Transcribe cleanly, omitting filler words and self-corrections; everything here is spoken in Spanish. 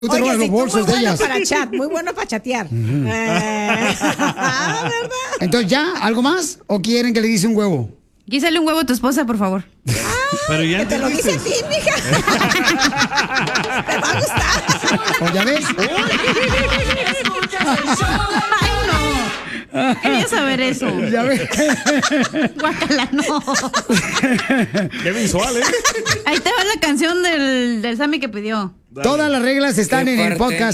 Tú te robas los bolsos de ellas. Para chat, muy bueno para chatear. ¿Verdad? Entonces, ¿ya? ¿Algo más? ¿O quieren que le dice un huevo? Quísale un huevo a tu esposa, por favor. Pero ya que te lo dice a ti, mija. Te va a gustar. ¿O ya ves? Ay, no. Quería saber eso. Ya ves. Guácala, no. Qué visual, ¿eh? Ahí te va la canción del Sammy que pidió. Todas las reglas están en el podcast